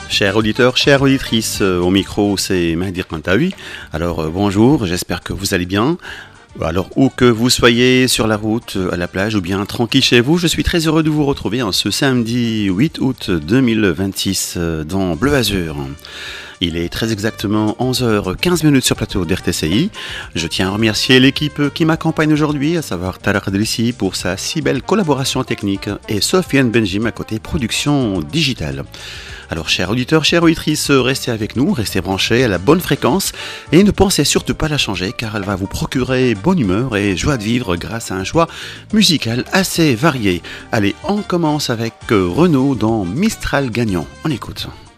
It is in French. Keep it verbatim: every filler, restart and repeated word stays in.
Chers auditeurs, chères auditrices, euh, au micro c'est Mahdir Kantaoui. Alors euh, bonjour, j'espère que vous allez bien. Alors où que vous soyez, sur la route, à la plage ou bien tranquille chez vous, je suis très heureux de vous retrouver en ce samedi huit août deux mille vingt-six euh, dans Bleu Azur. Il est très exactement onze heures quinze sur plateau d'R T C I. Je tiens à remercier l'équipe qui m'accompagne aujourd'hui, à savoir Talak Adrissi pour sa si belle collaboration technique et Sofiane Benjim à côté production digitale. Alors chers auditeurs, chères auditrices, restez avec nous, restez branchés à la bonne fréquence et ne pensez surtout pas la changer car elle va vous procurer bonne humeur et joie de vivre grâce à un choix musical assez varié. Allez, on commence avec Renaud dans Mistral Gagnant. On écoute.